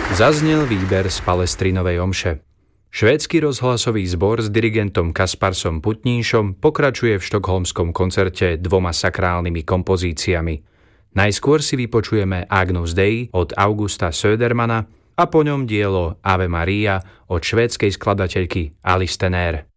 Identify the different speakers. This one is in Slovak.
Speaker 1: Zaznel výber z Palestrinovej omše. Švédsky rozhlasový zbor s dirigentom Kasparsom Putníšom pokračuje v štokholmskom koncerte 2 sakrálnymi kompozíciami. Najskôr si vypočujeme Agnus Dei od Augusta Södermana a po ňom dielo Ave Maria od švédskej skladateľky Alice Tenner.